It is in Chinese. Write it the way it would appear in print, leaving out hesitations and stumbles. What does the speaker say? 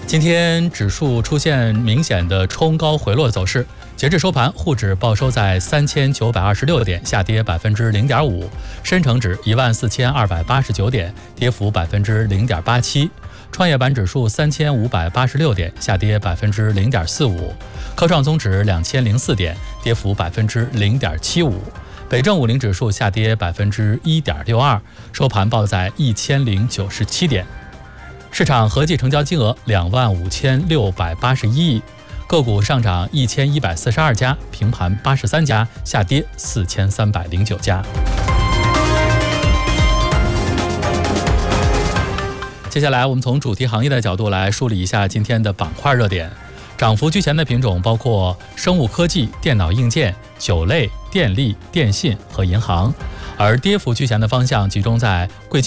今天指数出现明显的冲高回落走势，截至收盘，沪指报收在3926点，下跌0.5%；深成指14289点，跌幅0.87%；创业板指数3586点，下跌0.45%；科创综指2004点，跌幅0.75%；北证50指数下跌1.62%，收盘报在1097点。市场合计成交金额25681亿，个股上涨1142家，平盘83家，下跌4309家。接下来我们从主题行业的角度来梳理一下今天的板块热点。涨幅居前的品种包括生物科技、电脑硬件、酒类、电力、电信和银行，而跌幅居前的方向集中在贵金